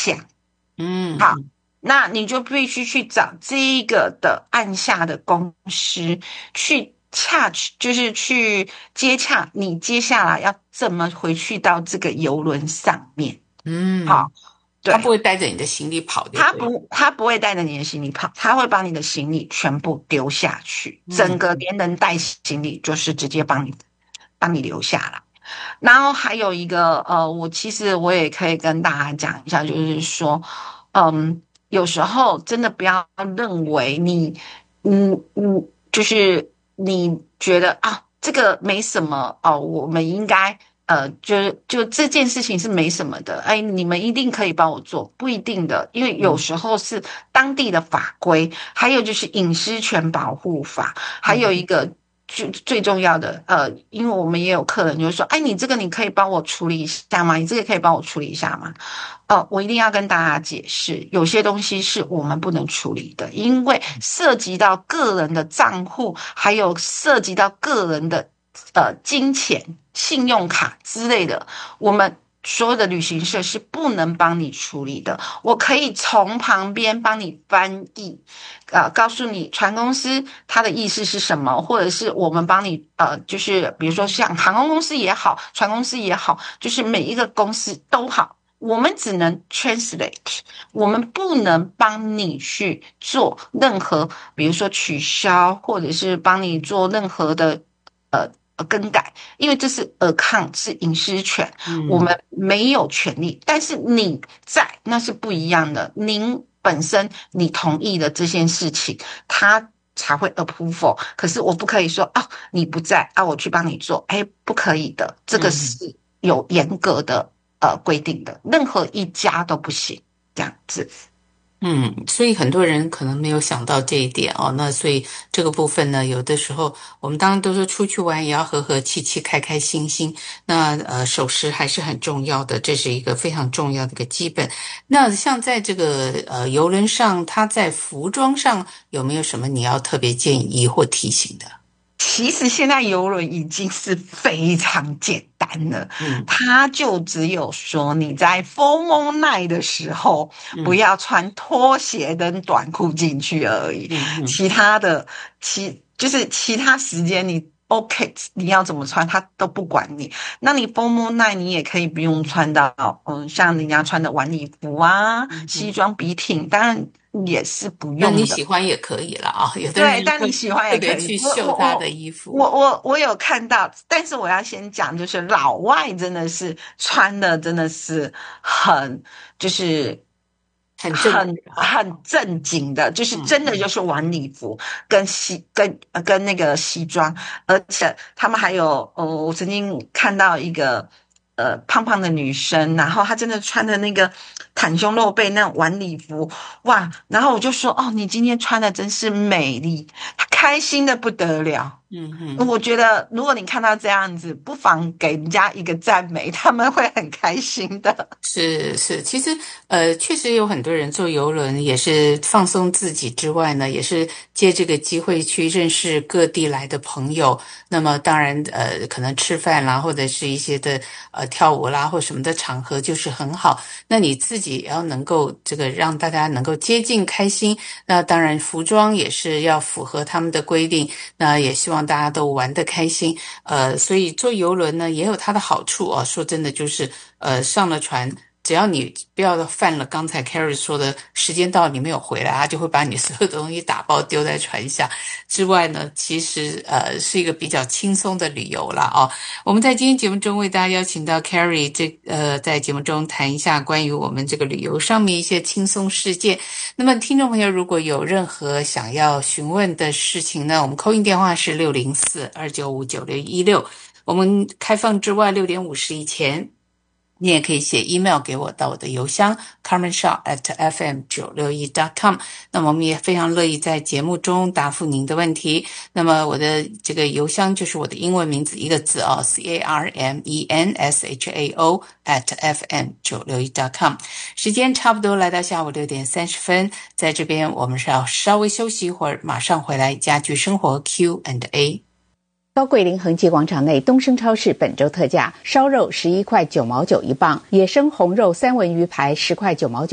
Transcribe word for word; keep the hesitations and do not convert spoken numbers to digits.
下。 嗯， 好，那你就必须去找这一个的按下的公司去洽，就是去接洽你接下来要怎么回去到这个邮轮上面。好， 嗯，他不对。 会带着你的行李跑，就对了。 他不，他不会带着你的行李跑，他会把你的行李全部丢下去，整嗯个连人带行李就是直接帮你帮你留下来。然后还有一个呃，我其实我也可以跟大家讲一下，就是说，嗯，有时候真的不要认为你，嗯嗯，就是你觉得啊，这个没什么哦，我们应该。呃，就就这件事情是没什么的，哎，你们一定可以帮我做，不一定的，因为有嗯时候是当地的法规，还有就是隐私权保护法，还有一嗯个最最重要的，呃，因为我们也有客人就是说，哎，你这个你可以帮我处理一下吗？你这个可以帮我处理一下吗？哦，我一定要跟大家解释，有些东西是我们不能处理的，因为涉及到个人的账户，还有涉及到个人的呃金钱、信用卡之类的，我们所有的旅行社是不能帮你处理的。我可以从旁边帮你翻译，呃，告诉你船公司它的意思是什么，或者是我们帮你呃，就是比如说像航空公司也好，船公司也好，就是每一个公司都好。我们只能 translate，我们不能帮你去做任何，比如说取消，或者是帮你做任何的呃呃更改，因为这是 account 是隐私权，我嗯们没有权利。但是你在那是不一样的，您本身你同意的这件事情，他才会 approval。可是我不可以说哦，你不在啊，我去帮你做，哎，不可以的，这个嗯。 是有严格的。呃规定的，任何一家都不行，这样子。 嗯，所以很多人可能没有想到这一点哦。那所以这个部分呢，有的时候我们当然都说出去玩也要和和气气、开开心心。那呃，守时还是很重要的，这是一个非常重要的一个基本。那像在这个呃游轮上，它在服装上有没有什么你要特别建议或提醒的？ 其实现在游轮已经是非常简单了， 嗯它就只有说你在 formal night 的时候不嗯要穿拖鞋跟短裤进去而已， 嗯嗯其他的其就是其他时间你 OK，你要怎么穿他都不管你。那你 formal night 你也可以不用穿到嗯像人家穿的晚礼服啊、 嗯嗯。 西装笔挺，当然也是不那你用的。 喜欢也可以了啊，有的人对，但你会喜欢特别去也可以。我秀他的我我衣服。 我我我有看到，但是我要先讲，就是老外真的是穿的真的是很就是很正很式哈。 很正经的，就是嗯嗯真的就是晚礼服跟西跟呃跟那个西装，而且他们还有呃，我曾经看到一个呃胖胖的女生，然后她真的穿的那个袒胸露背那种晚礼服，哇！然后我就说哦，你今天穿的真是美丽，她开心的不得了。 嗯嗯。 我觉得，如果你看到这样子，不妨给人家一个赞美，他们会很开心的。 是是，其实呃，确实有很多人坐游轮也是放松自己之外呢，也是借这个机会去认识各地来的朋友。那么当然呃，可能吃饭啦，或者是一些的呃跳舞啦或什么的场合就是很好。那你自己也要能够这个让大家能够接近开心。那当然服装也是要符合他们的规定。那也希望大家都玩得开心。呃，所以坐游轮呢也有它的好处啊。说真的，就是呃上了船。只要你不要犯了刚才 Carrie 说的时间到你没有回来，他就会把你所有的东西打包丢在船下。之外呢，其实呃是一个比较轻松的旅游啦哦。我们在今天节目中为大家邀请到 Carrie， 这呃在节目中谈一下关于我们这个旅游上面一些轻松事件。那么听众朋友如果有任何想要询问的事情呢，我们 call in 电话是六零四二九五九六一六。我们开放之外六点五十以前。你也可以写 email 给我到我的邮箱 carmen shaw at f m 九六一 dot com。 那么我们也非常乐意在节目中答复您的问题。那么我的这个邮箱就是我的英文名字一个字哦 c a r m e n s h a o at f m 九六一 dot com。 时间差不多来到下午六点三十分，在这边我们是要稍微休息一会儿，马上回来家居生活 Q and A。 高桂林恒基广场内东升超市本周特价：烧肉十一块九毛九一磅，野生红肉三文鱼排十块九毛九。